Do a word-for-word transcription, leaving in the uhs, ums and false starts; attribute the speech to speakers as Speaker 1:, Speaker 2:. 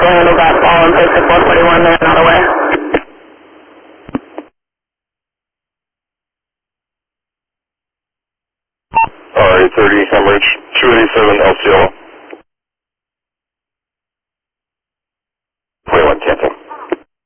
Speaker 1: handle that fall and take the four forty-one there, not away.
Speaker 2: Alright, thirty, Hemorrhage, two eighty-seven L C L.